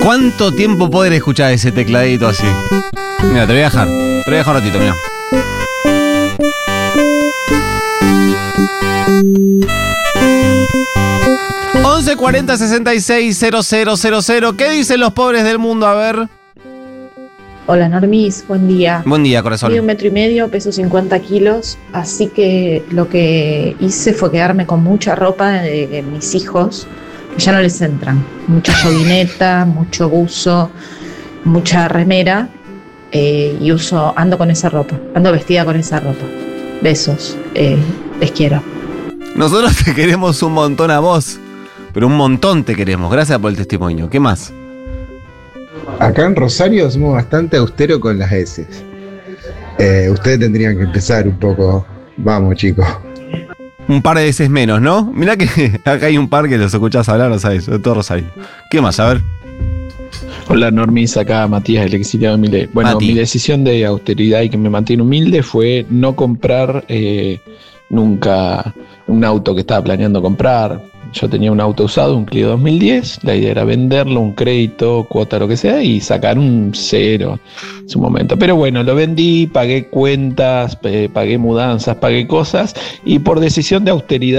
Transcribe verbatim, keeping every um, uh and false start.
¿Cuánto tiempo poder escuchar ese tecladito así? Mira, te voy a dejar. Te voy a dejar un ratito, mira. once cuarenta sesenta y seis cero cero cero cero. ¿Qué dicen los pobres del mundo? A ver. Hola Normis, buen día. Buen día, corazón. Mido un metro y medio, peso cincuenta kilos, así que lo que hice fue quedarme con mucha ropa de, de mis hijos, que ya no les entran. Mucha joguineta, mucho buzo, mucha remera, eh, y uso, ando con esa ropa, ando vestida con esa ropa. Besos, eh, les quiero. Nosotros te queremos un montón a vos, pero un montón te queremos. Gracias por el testimonio. ¿Qué más? Acá en Rosario somos bastante austeros con las heces. Eh, ustedes tendrían que empezar un poco. Vamos, chicos. Un par de veces menos, ¿no? Mirá que acá hay un par que los escuchás hablar, no sabes, de todo Rosario. ¿Qué más? A ver. Hola Normis, acá Matías, el exiliado humilde. Bueno, Mati. Mi decisión de austeridad y que me mantiene humilde fue no comprar eh, nunca un auto que estaba planeando comprar. Yo tenía un auto usado, un Clio dos mil diez, la idea era venderlo, un crédito, cuota, lo que sea, y sacar un cero en su momento. Pero bueno, lo vendí, pagué cuentas, eh, pagué mudanzas, pagué cosas, y por decisión de austeridad